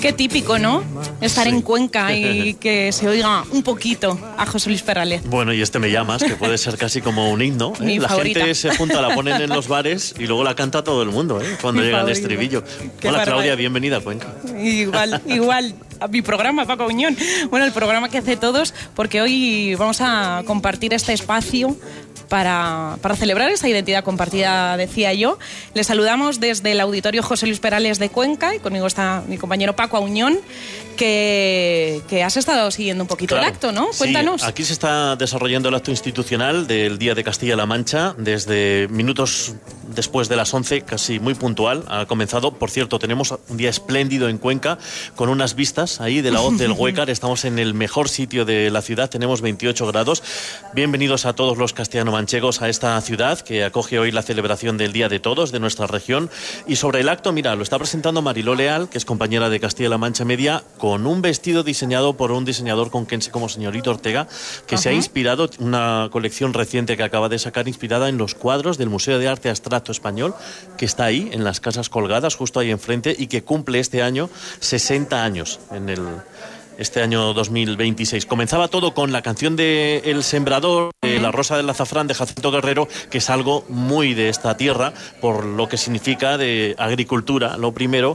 Qué típico, ¿no? Estar en Cuenca y que se oiga un poquito a José Luis Perales. Bueno, y Me llamas, que puede ser casi como un himno. Mi La favorita. gente se junta, la ponen en los bares y luego la canta todo el mundo, cuando Mi llega favorita. el estribillo. Qué Hola, barbaridad. Claudia, bienvenida a Cuenca. Igual, a mi programa, Paco Auñón. Bueno, el programa que hace todos, porque hoy vamos a compartir este espacio para celebrar esta identidad compartida, decía yo. Les saludamos desde el Auditorio José Luis Perales de Cuenca y conmigo está mi compañero Paco Auñón, que has estado siguiendo un poquito el acto, ¿no? Cuéntanos. Sí, aquí se está desarrollando el acto institucional del Día de Castilla-La Mancha desde minutos después de las 11, casi muy puntual. Ha comenzado. Por cierto, tenemos un día espléndido en Cuenca con unas vistas ahí de la hoz del Huécar. Estamos en el mejor sitio de la ciudad, tenemos 28 grados. Bienvenidos a todos los castellano-manchegos a esta ciudad que acoge hoy la celebración del Día de Todos de nuestra región. Y sobre el acto, mira, lo está presentando Mariló Leal, que es compañera de Castilla-La Mancha Media, con un vestido diseñado por un diseñador conquense como Señorito Ortega, que se ha inspirado, una colección reciente que acaba de sacar, inspirada en los cuadros del Museo de Arte Abstracto Español, que está ahí, en las Casas Colgadas, justo ahí enfrente, y que cumple este año 60 años este año 2026. Comenzaba todo con la canción de El Sembrador, La Rosa del Azafrán de Jacinto Guerrero, que es algo muy de esta tierra, por lo que significa de agricultura, lo primero,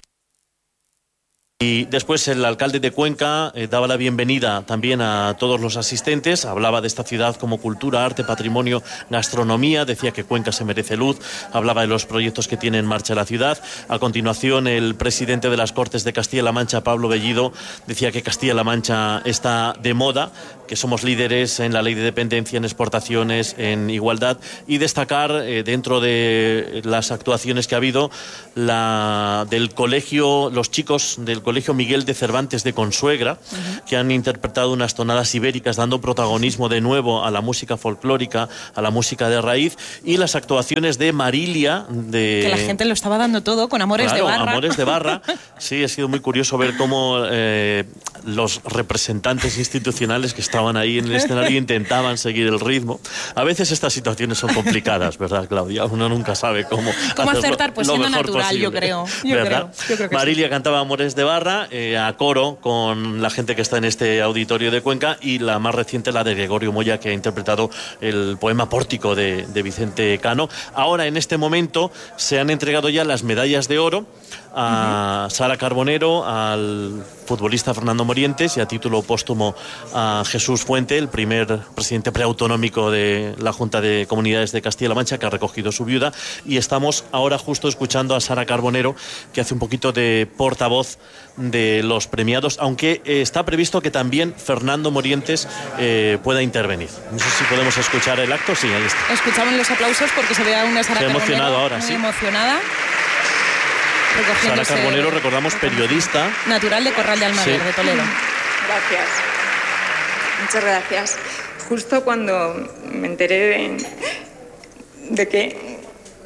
y después el alcalde de Cuenca daba la bienvenida también a todos los asistentes, hablaba de esta ciudad como cultura, arte, patrimonio, gastronomía, decía que Cuenca se merece luz, hablaba de los proyectos que tiene en marcha la ciudad. A continuación, el presidente de las Cortes de Castilla-La Mancha, Pablo Bellido, decía que Castilla-La Mancha está de moda, que somos líderes en la ley de dependencia, en exportaciones, en igualdad, y destacar dentro de las actuaciones que ha habido del colegio, los chicos del Colegio Miguel de Cervantes de Consuegra, que han interpretado unas tonadas ibéricas, dando protagonismo de nuevo a la música folclórica, a la música de raíz, y las actuaciones de Marilia, que la gente lo estaba dando todo con Amores de Barra. Amores de Barra. Sí, ha sido muy curioso ver cómo los representantes institucionales que estaban ahí en el escenario intentaban seguir el ritmo. A veces estas situaciones son complicadas, ¿verdad, Claudia? Uno nunca sabe cómo acertar, pues siendo natural, posible. yo creo. Yo creo que Marilia sí. cantaba Amores de Barra a coro con la gente que está en este auditorio de Cuenca, y la más reciente, la de Gregorio Moya, que ha interpretado el poema Pórtico de Vicente Cano. Ahora, en este momento, se han entregado ya las medallas de oro a Sara Carbonero, al futbolista Fernando Morientes, y a título póstumo a Jesús Fuente, el primer presidente preautonómico de la Junta de Comunidades de Castilla-La Mancha, que ha recogido su viuda. Y estamos ahora justo escuchando a Sara Carbonero, que hace un poquito de portavoz de los premiados, aunque está previsto que también Fernando Morientes pueda intervenir. No sé si podemos escuchar el acto. Sí, ahí está. Escuchamos los aplausos porque se ve a una Sara Carbonero emocionado ahora, muy sí. emocionada. Sara Carbonero, recordamos, periodista. Natural de Corral de Almaguer, de Toledo. Gracias. Muchas gracias. Justo cuando me enteré de que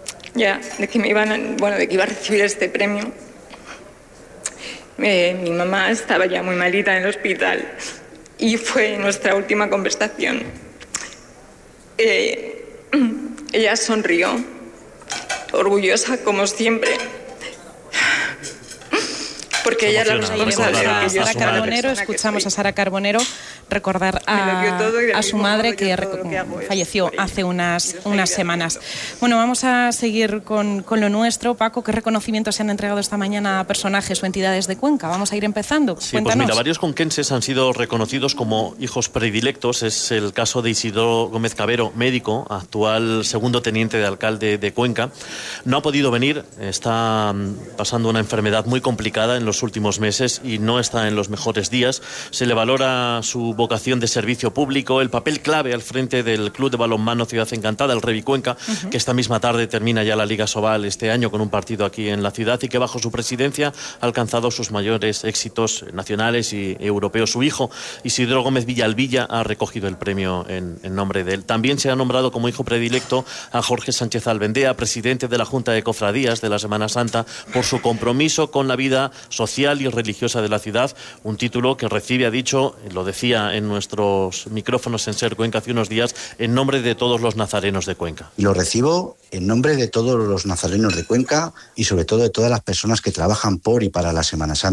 iba a recibir este premio, mi mamá estaba ya muy malita en el hospital y fue nuestra última conversación. Ella sonrió, orgullosa como siempre, porque ella es la responsable de que yo Sara Carbonero, escuchamos a Sara Carbonero recordar a su madre, que falleció hace unas semanas. Bueno, vamos a seguir con lo nuestro. Paco, ¿qué reconocimientos se han entregado esta mañana a personajes o entidades de Cuenca? Vamos a ir empezando. Sí, Cuéntanos. pues mira, varios conquenses han sido reconocidos como hijos predilectos. Es el caso de Isidro Gómez Cabero, médico, actual segundo teniente de alcalde de Cuenca. No ha podido venir, está pasando una enfermedad muy complicada en los últimos meses y no está en los mejores días. Se le valora su vocación de servicio público, el papel clave al frente del Club de Balonmano Ciudad Encantada, el Revi Cuenca, que esta misma tarde termina ya la Liga Sobal este año con un partido aquí en la ciudad, y que bajo su presidencia ha alcanzado sus mayores éxitos nacionales y europeos. Su hijo, Isidro Gómez Villalvilla, ha recogido el premio en nombre de él. También se ha nombrado como hijo predilecto a Jorge Sánchez Albendea, presidente de la Junta de Cofradías de la Semana Santa, por su compromiso con la vida social y religiosa de la ciudad, un título que recibe, ha dicho, lo decía en nuestros micrófonos en Ser Cuenca hace unos días, en nombre de todos los nazarenos de Cuenca. Y lo recibo en nombre de todos los nazarenos de Cuenca y sobre todo de todas las personas que trabajan por y para la Semana Santa.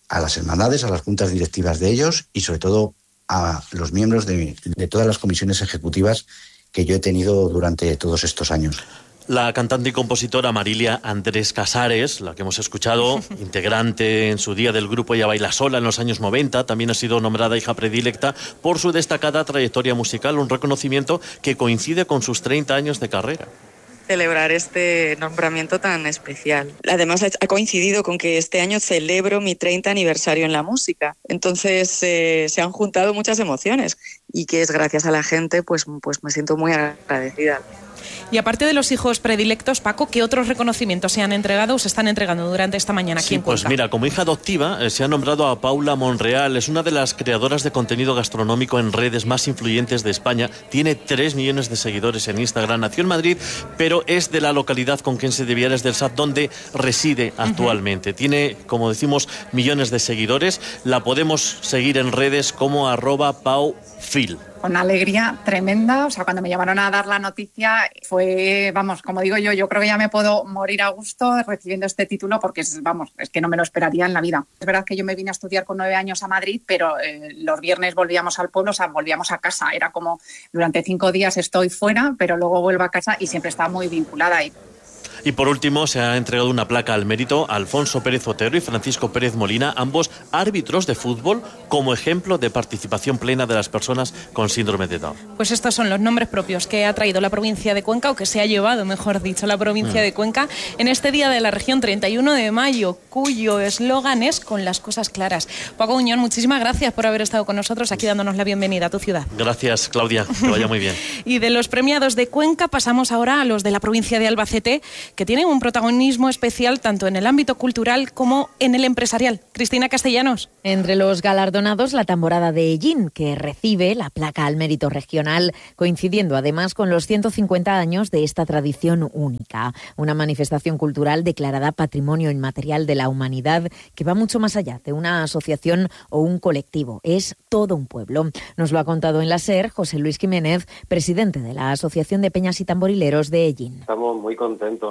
a las hermandades, a las juntas directivas de ellos y sobre todo a los miembros de todas las comisiones ejecutivas que yo he tenido durante todos estos años. La cantante y compositora Marilia Andrés Casares, la que hemos escuchado, integrante en su día del grupo Ella Baila Sola en los años 90, también ha sido nombrada hija predilecta por su destacada trayectoria musical, un reconocimiento que coincide con sus 30 años de carrera. Celebrar este nombramiento tan especial. Además ha coincidido con que este año celebro mi 30 aniversario en la música. Entonces se han juntado muchas emociones y que es gracias a la gente, pues me siento muy agradecida. Y aparte de los hijos predilectos, Paco, ¿qué otros reconocimientos se han entregado o se están entregando durante esta mañana aquí en Cuenca? Pues mira, como hija adoptiva se ha nombrado a Paula Monreal. Es una de las creadoras de contenido gastronómico en redes más influyentes de España. Tiene 3 millones de seguidores en Instagram. Nació en Madrid, pero es de la localidad conquense de Villares del Sar, donde reside actualmente. Tiene, como decimos, millones de seguidores. La podemos seguir en redes como @paufil. Una alegría tremenda, o sea, cuando me llamaron a dar la noticia fue, vamos, como digo yo creo que ya me puedo morir a gusto recibiendo este título porque es que no me lo esperaría en la vida. Es verdad que yo me vine a estudiar con 9 años a Madrid, pero los viernes volvíamos al pueblo, o sea, volvíamos a casa. Era como durante 5 días estoy fuera, pero luego vuelvo a casa y siempre estaba muy vinculada ahí. Y por último, se ha entregado una placa al mérito a Alfonso Pérez Otero y Francisco Pérez Molina, ambos árbitros de fútbol, como ejemplo de participación plena de las personas con síndrome de Down. Pues estos son los nombres propios que ha traído la provincia de Cuenca, o que se ha llevado, mejor dicho, la provincia de Cuenca, en este Día de la Región 31 de mayo, cuyo eslogan es "con las cosas claras". Paco Auñón, muchísimas gracias por haber estado con nosotros aquí dándonos la bienvenida a tu ciudad. Gracias, Claudia, que vaya muy bien. Y de los premiados de Cuenca pasamos ahora a los de la provincia de Albacete, que tienen un protagonismo especial tanto en el ámbito cultural como en el empresarial. Cristina Castellanos. Entre los galardonados, la tamborada de Ellín, que recibe la placa al mérito regional, coincidiendo además con los 150 años de esta tradición única. Una manifestación cultural declarada Patrimonio Inmaterial de la Humanidad que va mucho más allá de una asociación o un colectivo. Es todo un pueblo. Nos lo ha contado en la SER José Luis Jiménez, presidente de la Asociación de Peñas y Tamborileros de Ellín. Estamos muy contentos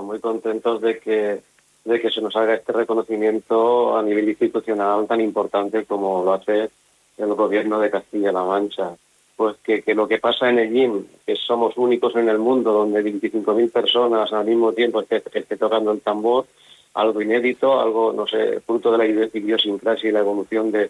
de que se nos haga este reconocimiento a nivel institucional tan importante como lo hace el gobierno de Castilla-La Mancha. Pues que lo que pasa en Ellín, que somos únicos en el mundo, donde 25.000 personas al mismo tiempo esté tocando el tambor, algo inédito, algo, no sé, fruto de la idiosincrasia y la evolución de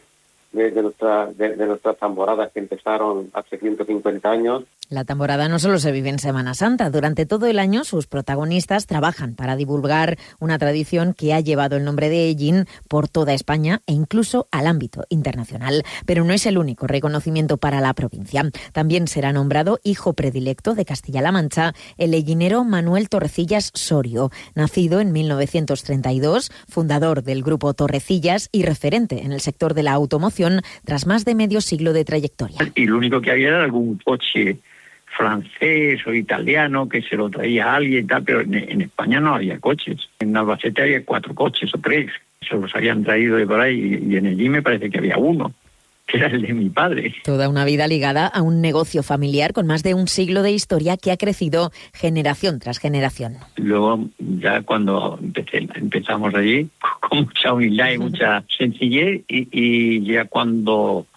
nuestras tamboradas que empezaron hace 150 años. La tamborada no solo se vive en Semana Santa. Durante todo el año sus protagonistas trabajan para divulgar una tradición que ha llevado el nombre de Ellín por toda España e incluso al ámbito internacional. Pero no es el único reconocimiento para la provincia. También será nombrado hijo predilecto de Castilla-La Mancha el ellinero Manuel Torrecillas Sorio, nacido en 1932, fundador del grupo Torrecillas y referente en el sector de la automoción tras más de medio siglo de trayectoria. Y lo único que había era algún coche francés o italiano que se lo traía a alguien y tal, pero en España no había coches. En Albacete había 4 coches o 3, se los habían traído de por ahí, y en allí me parece que había uno, que era el de mi padre. Toda una vida ligada a un negocio familiar con más de un siglo de historia que ha crecido generación tras generación. Luego, ya cuando empezamos allí, con mucha humildad y mucha sencillez, y ya cuando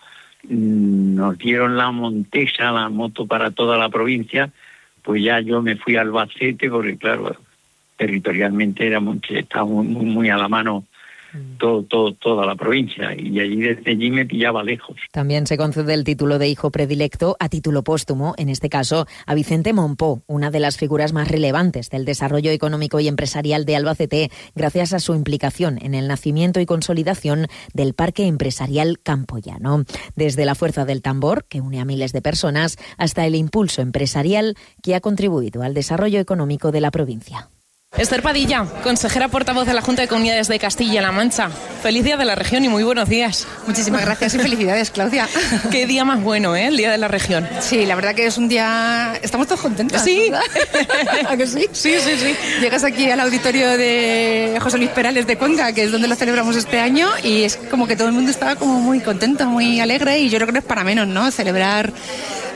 nos dieron la Montesa, la moto para toda la provincia, pues ya yo me fui a Albacete, porque claro, territorialmente estaba muy a la mano toda la provincia, y desde allí me pillaba lejos. También se concede el título de hijo predilecto a título póstumo, en este caso a Vicente Monpó, una de las figuras más relevantes del desarrollo económico y empresarial de Albacete, gracias a su implicación en el nacimiento y consolidación del Parque Empresarial Campoyano. Desde la fuerza del tambor, que une a miles de personas, hasta el impulso empresarial que ha contribuido al desarrollo económico de la provincia. Esther Padilla, consejera portavoz de la Junta de Comunidades de Castilla-La Mancha. Feliz Día de la Región y muy buenos días. Muchísimas gracias y felicidades, Claudia. Qué día más bueno, ¿eh? El Día de la Región. Sí, la verdad que es un día... Estamos todos contentos. Sí. ¿A que sí? Sí. Llegas aquí al auditorio de José Luis Perales de Cuenca, que es donde lo celebramos este año, y es como que todo el mundo estaba como muy contento, muy alegre, y yo creo que no es para menos, ¿no? Celebrar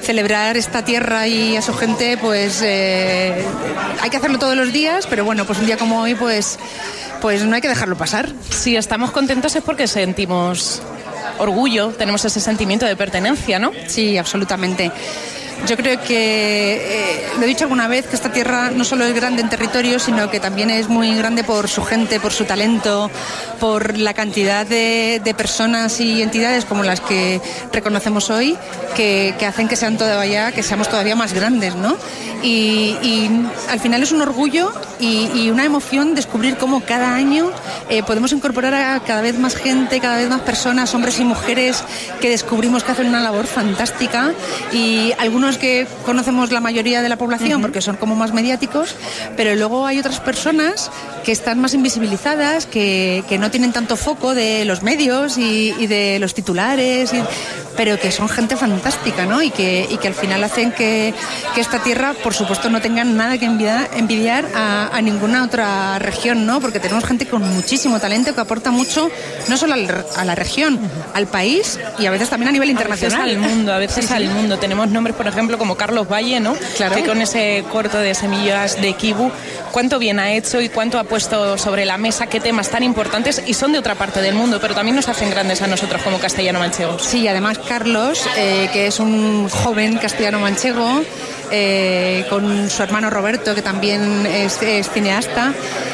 celebrar esta tierra y a su gente, pues hay que hacerlo todos los días, pero bueno, pues un día como hoy, pues no hay que dejarlo pasar. Si estamos contentos es porque sentimos orgullo, tenemos ese sentimiento de pertenencia, ¿no? Sí, absolutamente. Yo creo que, lo he dicho alguna vez, que esta tierra no solo es grande en territorio, sino que también es muy grande por su gente, por su talento, por la cantidad de personas y entidades como las que reconocemos hoy, que hacen que seamos todavía más grandes, ¿no? Y al final es un orgullo y una emoción descubrir cómo cada año podemos incorporar a cada vez más gente, cada vez más personas, hombres y mujeres, que descubrimos que hacen una labor fantástica, y algunos que conocemos la mayoría de la población porque son como más mediáticos, pero luego hay otras personas que están más invisibilizadas, que no tienen tanto foco de los medios y de los titulares, pero que son gente fantástica, ¿no? Y que al final hacen que esta tierra, por supuesto, no tenga nada que envidiar a ninguna otra región, ¿no? Porque tenemos gente con muchísimo talento que aporta mucho, no solo a la región, al país y a veces también a nivel internacional. A veces al mundo. Tenemos nombres, por ejemplo, como Carlos Valle, ¿no? Claro. Que con ese corto de Semillas de Kibu, cuánto bien ha hecho y cuánto ha puesto sobre la mesa, qué temas tan importantes, y son de otra parte del mundo, pero también nos hacen grandes a nosotros como castellano-manchegos. Sí, además Carlos, que es un joven castellano-manchego, con su hermano Roberto, que también es cineasta,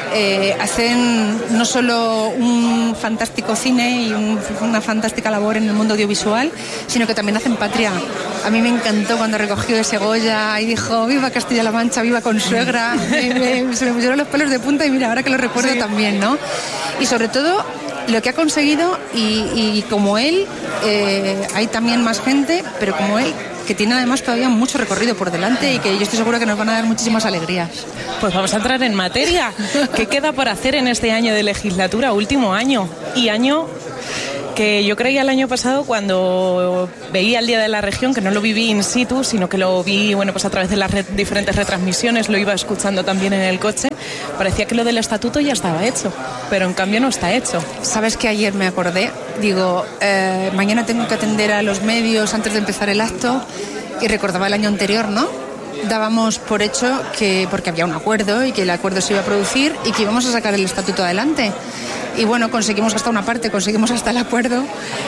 hacen no solo un fantástico cine y una fantástica labor en el mundo audiovisual, sino que también hacen patria. A mí me encantó cuando recogió ese Goya y dijo: viva Castilla-La Mancha, viva Consuegra. Se me pusieron los pelos de punta, y mira, ahora que lo recuerdo también, ¿no? Y sobre todo lo que ha conseguido, y como él, hay también más gente, pero como él, que tiene además todavía mucho recorrido por delante, y que yo estoy segura que nos van a dar muchísimas alegrías. Pues vamos a entrar en materia. ¿Qué queda por hacer en este año de legislatura, último año? Y año que yo creía el año pasado, cuando veía el Día de la Región, que no lo viví in situ, sino que lo vi, bueno, pues a través de las diferentes retransmisiones, lo iba escuchando también en el coche, parecía que lo del estatuto ya estaba hecho, pero en cambio no está hecho. ¿Sabes que ayer me acordé? Digo, mañana tengo que atender a los medios antes de empezar el acto, y recordaba el año anterior, ¿no? Dábamos por hecho que, porque había un acuerdo y que el acuerdo se iba a producir y que íbamos a sacar el estatuto adelante. Y bueno, conseguimos hasta una parte, conseguimos hasta el acuerdo,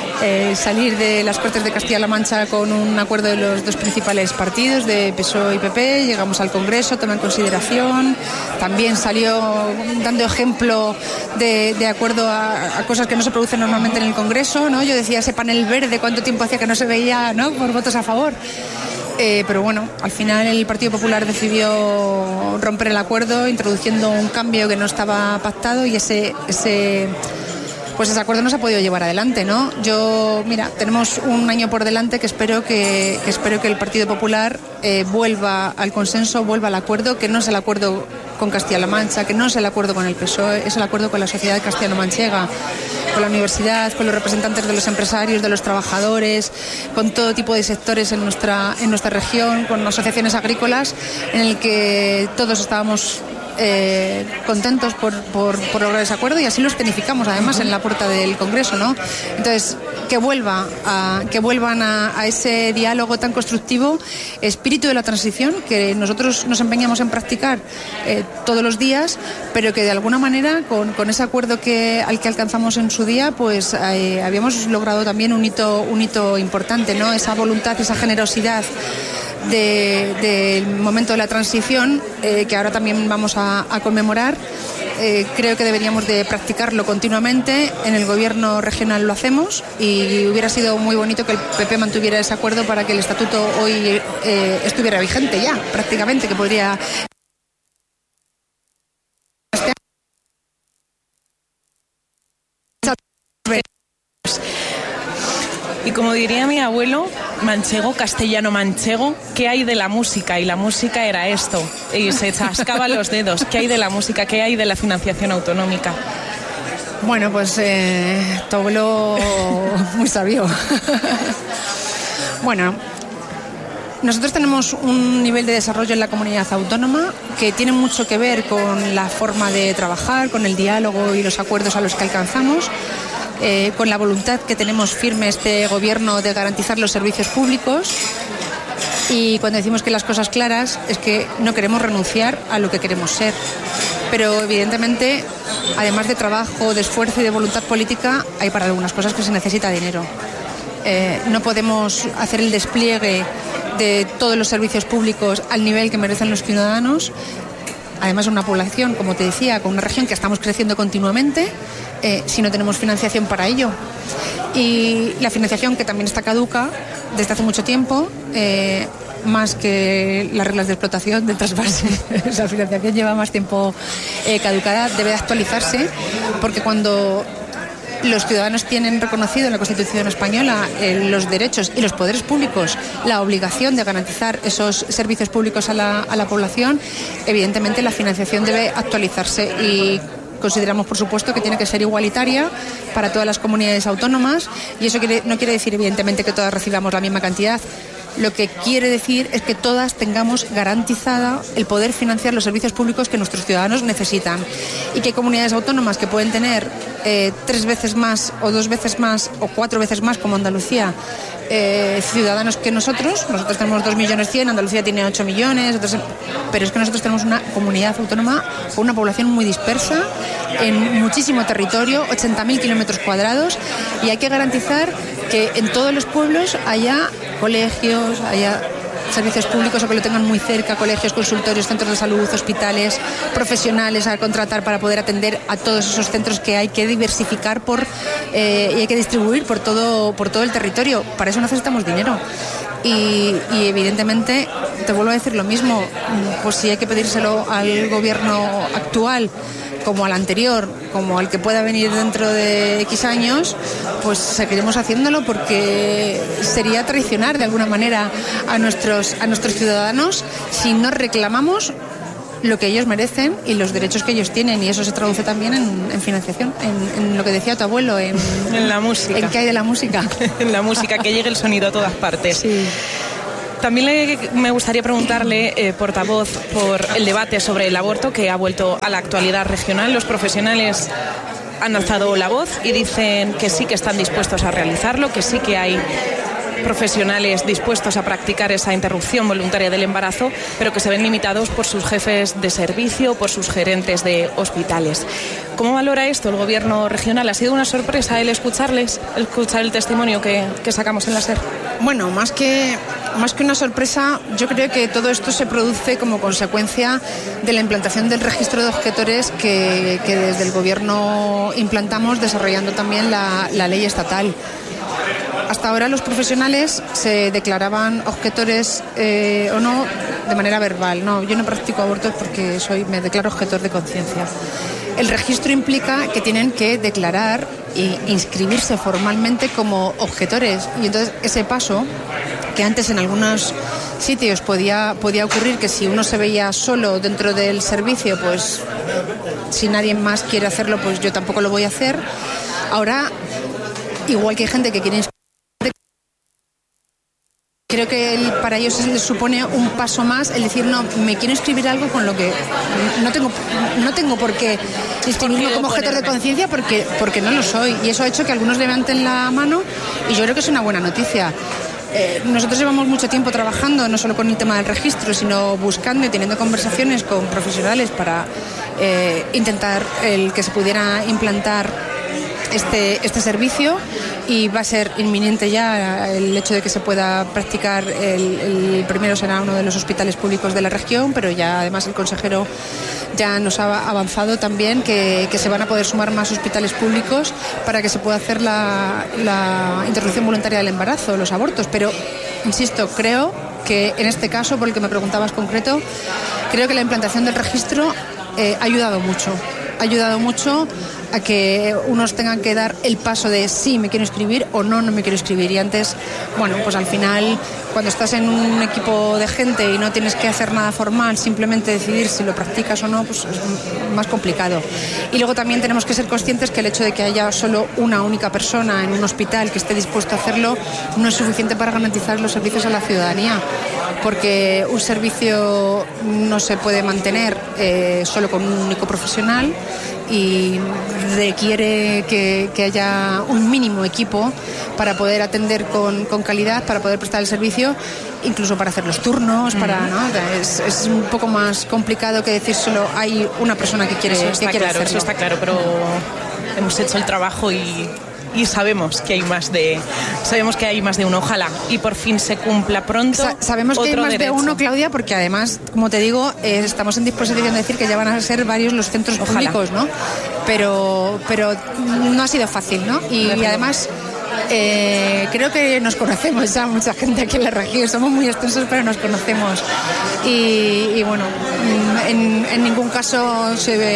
salir de las Cortes de Castilla-La Mancha con un acuerdo de los dos principales partidos, de PSOE y PP, llegamos al Congreso, tomó en consideración, también salió dando ejemplo de acuerdo a cosas que no se producen normalmente en el Congreso, ¿no? Yo decía, ese panel verde, ¿cuánto tiempo hacía que no se veía, ¿no?, por votos a favor? Pero bueno, al final el Partido Popular decidió romper el acuerdo, introduciendo un cambio que no estaba pactado, y ese acuerdo no se ha podido llevar adelante, ¿no? Mira, tenemos un año por delante que espero que el Partido Popular vuelva al consenso, vuelva al acuerdo, que no es el acuerdo con Castilla-La Mancha, que no es el acuerdo con el PSOE, es el acuerdo con la sociedad castellano-manchega, con la universidad, con los representantes de los empresarios, de los trabajadores, con todo tipo de sectores en nuestra región, con asociaciones agrícolas, en el que todos estábamos contentos por lograr ese acuerdo, y así lo escenificamos además en la puerta del Congreso, ¿no? Entonces, que vuelvan a ese diálogo tan constructivo, espíritu de la transición, que nosotros nos empeñamos en practicar todos los días, pero que de alguna manera con ese acuerdo al que alcanzamos en su día, pues habíamos logrado también un hito importante, ¿no? Esa voluntad, esa generosidad del momento de la transición, que ahora también vamos a conmemorar. Creo que deberíamos de practicarlo continuamente. En el gobierno regional lo hacemos, y hubiera sido muy bonito que el PP mantuviera ese acuerdo para que el estatuto hoy estuviera vigente ya, prácticamente, que podría... Y como diría mi abuelo, manchego, castellano-manchego, ¿qué hay de la música? Y la música era esto, y se chascaba los dedos. ¿Qué hay de la música? ¿Qué hay de la financiación autonómica? Bueno, pues tu abuelo muy sabio. Bueno, nosotros tenemos un nivel de desarrollo en la comunidad autónoma que tiene mucho que ver con la forma de trabajar, con el diálogo y los acuerdos a los que alcanzamos, con la voluntad que tenemos firme este gobierno de garantizar los servicios públicos, Y cuando decimos que las cosas claras es que no queremos renunciar a lo que queremos ser. Pero evidentemente, además de trabajo, de esfuerzo y de voluntad política, hay para algunas cosas que se necesita dinero. No podemos hacer el despliegue de todos los servicios públicos al nivel que merecen los ciudadanos. Además, una población, como te decía, con una región que estamos creciendo continuamente, si no tenemos financiación para ello. Y la financiación, que también está caduca desde hace mucho tiempo, más que las reglas de explotación del trasvase. Esa financiación lleva más tiempo caducada, debe actualizarse, porque cuando los ciudadanos tienen reconocido en la Constitución española los derechos y los poderes públicos la obligación de garantizar esos servicios públicos a la población, evidentemente la financiación debe actualizarse y consideramos, por supuesto, que tiene que ser igualitaria para todas las comunidades autónomas y eso no quiere decir, evidentemente, que todas recibamos la misma cantidad. Lo que quiere decir es que todas tengamos garantizada el poder financiar los servicios públicos que nuestros ciudadanos necesitan y que hay comunidades autónomas que pueden tener 3 veces más o 2 veces más o 4 veces más, como Andalucía, ciudadanos que nosotros tenemos 2,1 millones, Andalucía tiene 8 millones, pero es que nosotros tenemos una comunidad autónoma con una población muy dispersa en muchísimo territorio, 80.000 kilómetros cuadrados, y hay que garantizar que en todos los pueblos haya colegios, haya servicios públicos o que lo tengan muy cerca, colegios, consultorios, centros de salud, hospitales, profesionales a contratar para poder atender a todos esos centros que hay que diversificar y hay que distribuir por todo el territorio. Para eso necesitamos dinero. Y evidentemente, te vuelvo a decir lo mismo, pues si hay que pedírselo al gobierno actual, como al anterior, como al que pueda venir dentro de X años, pues seguiremos haciéndolo porque sería traicionar de alguna manera a nuestros ciudadanos si no reclamamos lo que ellos merecen y los derechos que ellos tienen, y eso se traduce también en financiación, en lo que decía tu abuelo, en la música. ¿En qué hay de la música? En la música, que llegue el sonido a todas partes. Sí. También me gustaría preguntarle, portavoz, por el debate sobre el aborto que ha vuelto a la actualidad regional. Los profesionales han alzado la voz y dicen que sí que están dispuestos a realizarlo, que sí que hay profesionales dispuestos a practicar esa interrupción voluntaria del embarazo, pero que se ven limitados por sus jefes de servicio, por sus gerentes de hospitales. ¿Cómo valora esto el gobierno regional? ¿Ha sido una sorpresa el escuchar el testimonio que sacamos en la SER? Bueno, más que una sorpresa, yo creo que todo esto se produce como consecuencia de la implantación del registro de objetores que desde el gobierno implantamos, desarrollando también la ley estatal. Hasta ahora los profesionales se declaraban objetores o no de manera verbal. No, yo no practico abortos porque me declaro objetor de conciencia. El registro implica que tienen que declarar e inscribirse formalmente como objetores. Y entonces ese paso, que antes en algunos sitios podía ocurrir, que si uno se veía solo dentro del servicio, pues si nadie más quiere hacerlo, pues yo tampoco lo voy a hacer. Ahora, igual que hay gente que quiere inscribirse, creo que para ellos les supone un paso más el decir, no, me quiero inscribir algo con lo que no tengo por qué inscribirme como objetor de conciencia porque no lo soy. Y eso ha hecho que algunos levanten la mano y yo creo que es una buena noticia. Nosotros llevamos mucho tiempo trabajando, no solo con el tema del registro, sino buscando y teniendo conversaciones con profesionales para intentar el que se pudiera implantar este servicio, y va a ser inminente ya el hecho de que se pueda practicar. El primero será uno de los hospitales públicos de la región, pero ya además el consejero ya nos ha avanzado también que se van a poder sumar más hospitales públicos para que se pueda hacer la interrupción voluntaria del embarazo, los abortos. Pero, insisto, creo que en este caso, por el que me preguntabas concreto, creo que la implantación del registro ha ayudado mucho a que unos tengan que dar el paso de sí, me quiero inscribir o no me quiero inscribir. Y antes, bueno, pues al final, cuando estás en un equipo de gente y no tienes que hacer nada formal, simplemente decidir si lo practicas o no, pues es más complicado. Y luego también tenemos que ser conscientes que el hecho de que haya solo una única persona en un hospital que esté dispuesto a hacerlo no es suficiente para garantizar los servicios a la ciudadanía. porque un servicio no se puede mantener solo con un único profesional y requiere que haya un mínimo equipo para poder atender con calidad, para poder prestar el servicio, incluso para hacer los turnos, ¿no? Es un poco más complicado que decir solo hay una persona que quiere hacerlo. Eso está claro, pero hemos hecho el trabajo y sabemos que hay más de uno, ojalá y por fin se cumpla pronto. Sabemos que hay más derecho. de uno, Claudia, porque además, como te digo, estamos en disposición de decir que ya van a ser varios los centros públicos, ¿no? Pero no ha sido fácil, ¿no? Y además creo que nos conocemos ya mucha gente aquí en la región, somos muy extensos pero nos conocemos y bueno, en ningún caso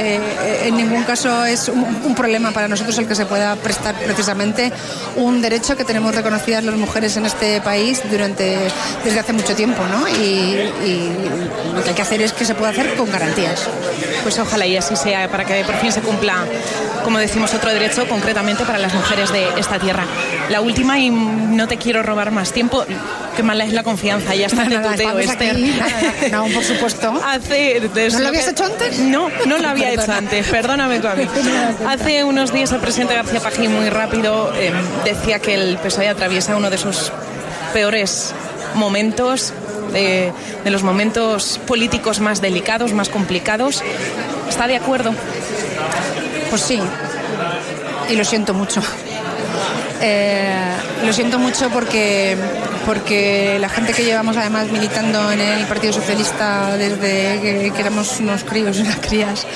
es un problema para nosotros el que se pueda prestar precisamente un derecho que tenemos reconocidas las mujeres en este país desde hace mucho tiempo, ¿no? Y lo que hay que hacer es que se pueda hacer con garantías. Pues ojalá y así sea, para que por fin se cumpla, como decimos, otro derecho concretamente para las mujeres de esta tierra. La última, y no te quiero robar más tiempo, qué mala es la confianza, ya está de tuteo, Esther. No, por supuesto. ¿No lo habías hecho antes? No lo había hecho antes, perdóname tú a mí. Hace unos días el presidente García Pajín, muy rápido, decía que el PSOE atraviesa uno de sus peores momentos, de los momentos políticos más delicados, más complicados. ¿Está de acuerdo? Pues sí, y lo siento mucho. Lo siento mucho porque la gente que llevamos además militando en el Partido Socialista desde que éramos unos críos y unas crías,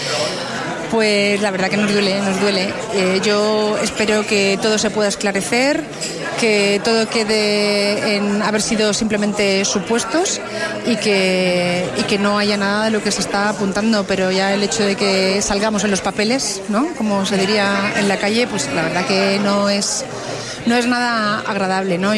pues la verdad que nos duele. Yo espero que todo se pueda esclarecer, que todo quede en haber sido simplemente supuestos y que no haya nada de lo que se está apuntando, pero ya el hecho de que salgamos en los papeles, ¿no?, como se diría en la calle, pues la verdad que no es nada agradable, ¿no?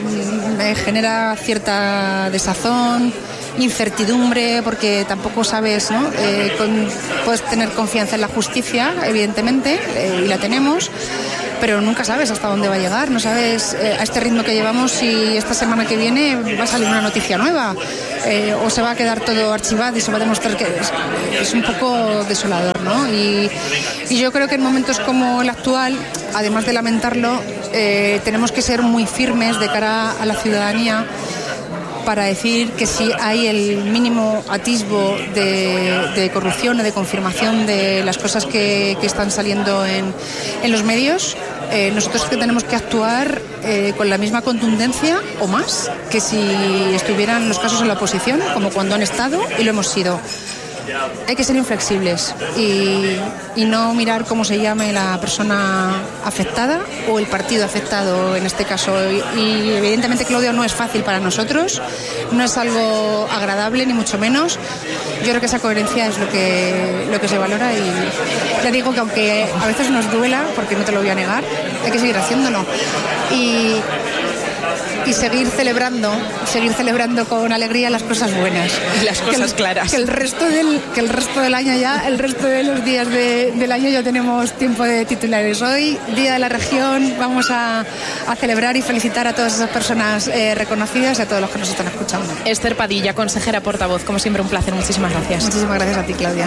Me genera cierta desazón, incertidumbre, porque tampoco sabes, ¿no? Puedes tener confianza en la justicia, evidentemente, y la tenemos, pero nunca sabes hasta dónde va a llegar, no sabes a este ritmo que llevamos si esta semana que viene va a salir una noticia nueva o se va a quedar todo archivado y se va a demostrar que es un poco desolador, ¿no? Y yo creo que en momentos como el actual, además de lamentarlo, tenemos que ser muy firmes de cara a la ciudadanía para decir que si hay el mínimo atisbo de corrupción o de confirmación de las cosas que están saliendo en los medios, nosotros que tenemos que actuar con la misma contundencia o más que si estuvieran los casos en la oposición, como cuando han estado, y lo hemos sido. Hay que ser inflexibles y no mirar cómo se llame la persona afectada o el partido afectado en este caso. Y evidentemente, Claudia, no es fácil para nosotros, no es algo agradable ni mucho menos. Yo creo que esa coherencia es lo que se valora y ya digo que aunque a veces nos duela, porque no te lo voy a negar, hay que seguir haciéndolo. Y seguir celebrando con alegría las cosas buenas y las cosas claras. Que el resto del año ya, el resto de los días del año ya tenemos tiempo de titulares. Hoy, Día de la Región, vamos a celebrar y felicitar a todas esas personas reconocidas y a todos los que nos están escuchando. Esther Padilla, consejera portavoz, como siempre un placer, muchísimas gracias. Muchísimas gracias a ti, Claudia.